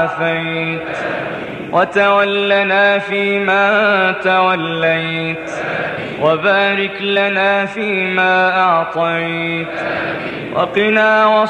عافيت وتولنا فيما توليت وبارك لنا فيما أعطيت وقنا